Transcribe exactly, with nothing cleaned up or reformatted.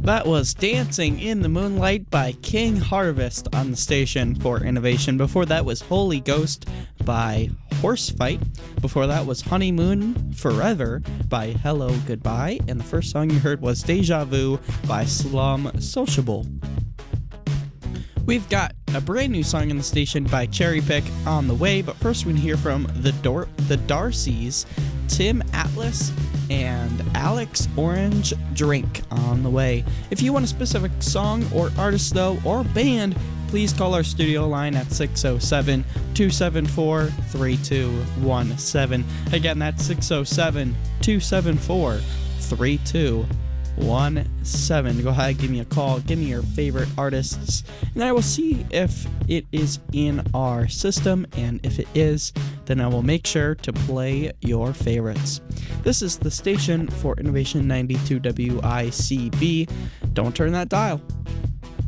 That was Dancing in the Moonlight by King Harvest on the station for Innovation. Before that was Holy Ghost by Horsefight. Before that was Honeymoon Forever by Hello Goodbye. And the first song you heard was Deja Vu by Slum Sociable. We've got a brand new song on the station by Cherry Pick on the way, but first we can hear from the Dor- the Darcys, Tim Atlas, and Alex Orange Drink on the way. If you want a specific song or artist though, or band, please call our studio line at six oh seven, two seven four, three two one seven. Again, that's six oh seven, two seven four, three two one seven. Go ahead, give me a call, give me your favorite artists, and I will see if it is in our system, and if it is, then I will make sure to play your favorites. This is the station for Innovation ninety-two W I C B. Don't turn that dial.